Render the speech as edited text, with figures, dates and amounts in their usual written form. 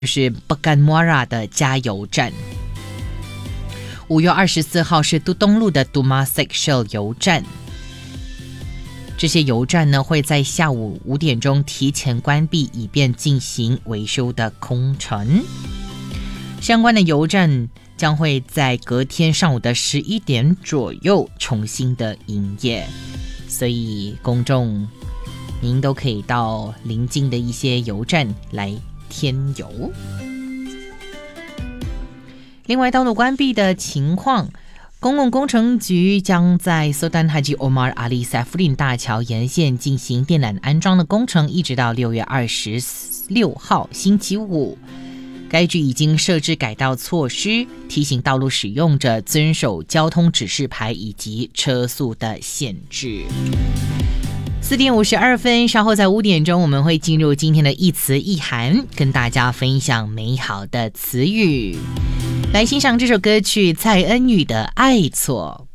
就是Pekan Muara 的加油站。5月24号是都东路的 Temasek Shell 油站。这些油站呢会在下午5点钟提前关闭，以便进行维修的工程。相关的油站将会在隔天上午的11点左右重新的营业，所以公众您都可以到邻近的一些油站来添油。另外，道路关闭的情况，公共工程局将在 Sultan Haji Omar Ali Saifuddin 大桥沿线进行电缆安装的工程，一直到6月26号星期五。该局已经设置改道措施，提醒道路使用者遵守交通指示牌以及车速的限制。4点52分，稍后在5点钟我们会进入今天的一词一涵，跟大家分享美好的词语。来欣赏这首歌曲蔡恩宇的《爱错》。